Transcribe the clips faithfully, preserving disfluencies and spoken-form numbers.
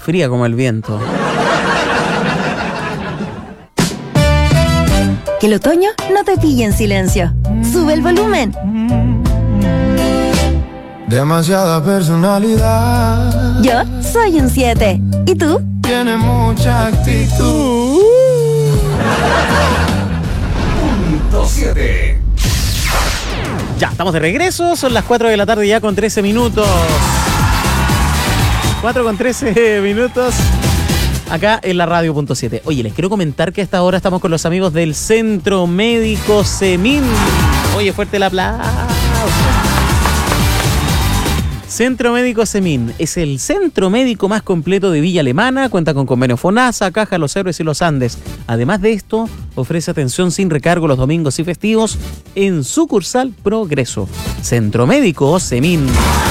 fría como el viento. Que el otoño no te pille en silencio. Sube el volumen. Demasiada personalidad. Yo soy un siete. ¿Y tú? Tiene mucha actitud. Punto siete. Ya, estamos de regreso. Son las cuatro de la tarde ya con trece minutos. cuatro con trece minutos. Acá en la radio punto siete. Oye, les quiero comentar que a esta hora estamos con los amigos del Centro Médico Semin. Oye, fuerte el aplauso. Centro Médico Semin es el centro médico más completo de Villa Alemana. Cuenta con convenio FONASA, Caja Los Héroes y Los Andes. Además de esto, ofrece atención sin recargo los domingos y festivos en sucursal Progreso. Centro Médico Semin.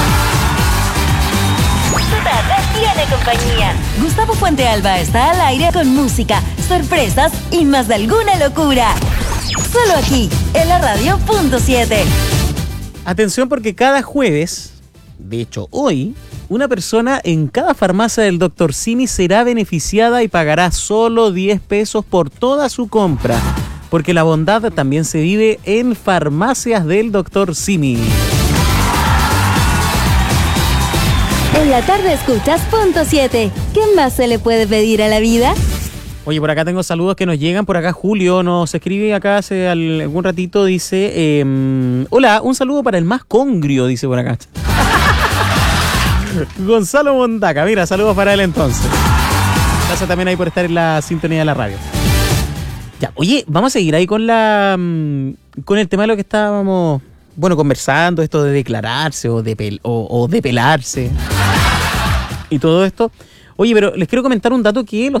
Tiene compañía. Gustavo Fuente Alba está al aire con música, sorpresas y más de alguna locura. Solo aquí, en la radio punto siete. Atención porque cada jueves, de hecho hoy, una persona en cada farmacia del doctor Simi será beneficiada y pagará solo diez pesos por toda su compra. Porque la bondad también se vive en farmacias del doctor Simi. En la tarde escuchas punto siete. ¿Qué más se le puede pedir a la vida? Oye, por acá tengo saludos que nos llegan. Por acá Julio nos escribe acá hace algún ratito. Dice, eh, hola, un saludo para el más congrio, dice por acá. Gonzalo Mondaca, mira, saludos para él entonces. Gracias también ahí por estar en la sintonía de la radio. Ya, oye, vamos a seguir ahí con la con el tema de lo que estábamos, bueno, conversando, esto de declararse o de, pel, o, o de pelarse y todo esto. Oye, pero les quiero comentar un dato que lo